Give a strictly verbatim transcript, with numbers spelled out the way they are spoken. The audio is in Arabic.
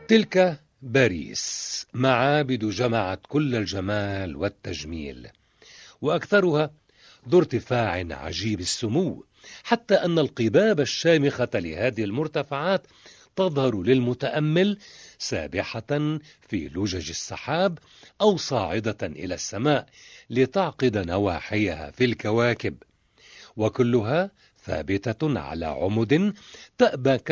تلك باريس، معابد جمعت كل الجمال والتجميل، وأكثرها ذو ارتفاع عجيب السمو، حتى أن القباب الشامخة لهذه المرتفعات تظهر للمتأمل سابحة في لجج السحاب أو صاعدة إلى السماء لتعقد نواحيها في الكواكب، وكلها ثابتة على عمد تأبى